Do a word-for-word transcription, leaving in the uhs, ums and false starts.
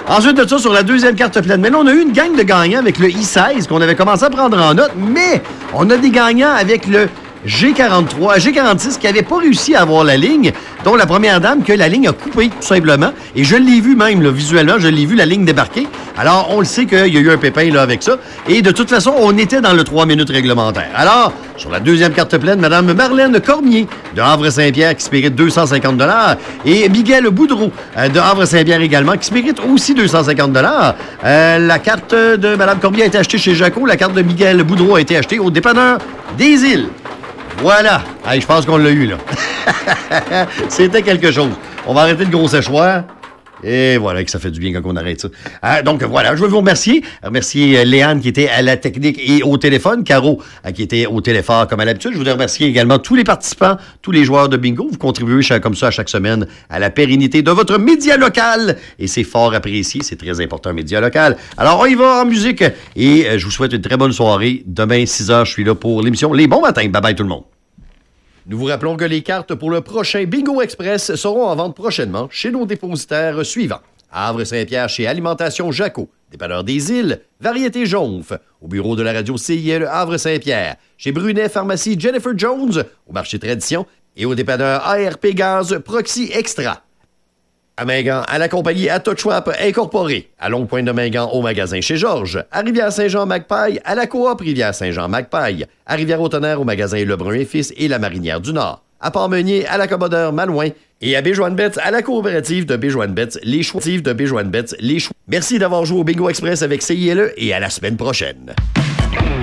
Ensuite de ça, sur la deuxième carte pleine, mais là, on a eu une gang de gagnants avec le I seize qu'on avait commencé à prendre en note, mais on a des gagnants avec le G quarante-trois, G quarante-six qui n'avait pas réussi à avoir la ligne, dont la première dame que la ligne a coupé tout simplement. Et je l'ai vu même, là, visuellement, je l'ai vu la ligne débarquer. Alors, on le sait qu'il y a eu un pépin là, avec ça. Et de toute façon, on était dans le trois minutes réglementaire. Alors, sur la deuxième carte pleine, Mme Marlène Cormier de Havre-Saint-Pierre qui se mérite deux cent cinquante dollars et Miguel Boudreau euh, de Havre-Saint-Pierre également qui se mérite aussi deux cent cinquante dollars. Euh, la carte de Mme Cormier a été achetée chez Jaco. La carte de Miguel Boudreau a été achetée au dépanneur des Îles. Voilà. Hey, je pense qu'on l'a eu, là. C'était quelque chose. On va arrêter le gros séchoir. Et voilà, que ça fait du bien quand on arrête ça. Euh, donc voilà, je veux vous remercier. Remercier euh, Léane qui était à la technique et au téléphone. Caro euh, qui était au téléphone comme à l'habitude. Je voudrais remercier également tous les participants, tous les joueurs de bingo. Vous contribuez chaque, comme ça à chaque semaine à la pérennité de votre média local. Et c'est fort apprécié. C'est très important, un média local. Alors, on y va en musique. Et euh, je vous souhaite une très bonne soirée. Demain, six heures, je suis là pour l'émission Les Bons Matins. Bye bye tout le monde. Nous vous rappelons que les cartes pour le prochain Bingo Express seront en vente prochainement chez nos dépositaires suivants. À Havre-Saint-Pierre, chez Alimentation Jaco, dépanneur des Îles, Variété Jonf, au bureau de la radio C I L Havre-Saint-Pierre, chez Brunet Pharmacie Jennifer Jones, au marché Tradition, et au dépanneur A R P Gaz Proxy Extra. À Mingan, à la compagnie Atochwap Incorporée, à Longue-Pointe-de-Mingan au magasin chez Georges, à Rivière-Saint-Jean-Magpaille, à la coop Rivière-Saint-Jean-Magpaille, à Rivière-au-Tonnerre au magasin Lebrun et Fils et la Marinière du Nord, à Port-Meunier, à l'accommodeur Malouin et à Béjoine-Betts, à la coopérative de Béjoine-Betts, les choix de Béjoine-Betts, les choix. Merci d'avoir joué au Bingo Express avec C I L E et à la semaine prochaine.